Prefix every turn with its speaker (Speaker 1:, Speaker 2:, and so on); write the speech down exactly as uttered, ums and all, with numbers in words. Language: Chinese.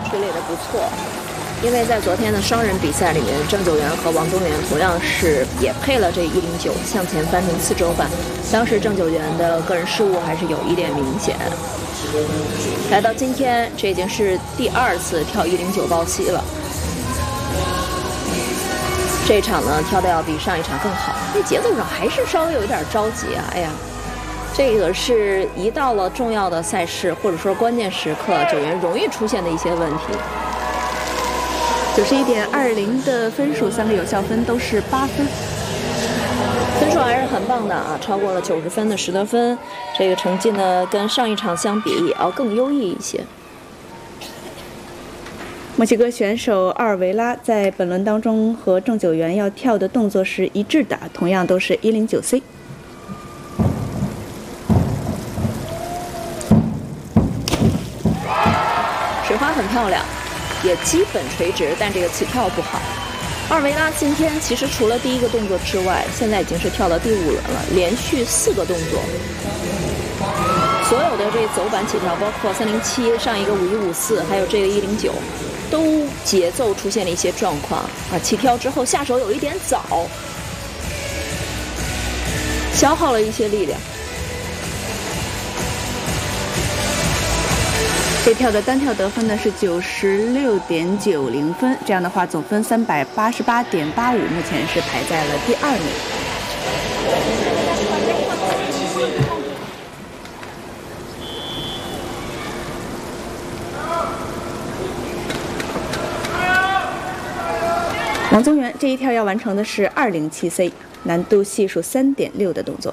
Speaker 1: 队列的不错，因为在昨天的双人比赛里面，郑九元和王宗源同样是也配了这一零九向前翻成四周半，当时郑九元的个人失误还是有一点明显。来到今天，这已经是第二次跳一零九抱膝了。这一场呢，跳的要比上一场更好，那节奏上还是稍微有一点着急啊！哎呀，这个是一到了重要的赛事或者说关键时刻，九元容易出现的一些问题。
Speaker 2: 九十一点二零的分数，三个有效分都是八分，
Speaker 1: 分数还是很棒的啊，超过了九十分的十得分，这个成绩呢跟上一场相比也要更优异一些。
Speaker 2: 墨西哥选手奥尔维拉在本轮当中和郑九元要跳的动作是一致的，同样都是一零九 C。
Speaker 1: 水花很漂亮，也基本垂直，但这个起跳不好。奥尔维拉今天其实除了第一个动作之外，现在已经是跳到第五轮了，连续四个动作，所有的这走板起跳，包括三零七上一个五一五四，还有这个一零九。都节奏出现了一些状况啊！起跳之后下手有一点早，消耗了一些力量。
Speaker 2: 这跳的单跳得分呢是九十六点九零分，这样的话总分三百八十八点八五，目前是排在了第二名。王宗源这一跳要完成的是二零七 C， 难度系数三点六的动作。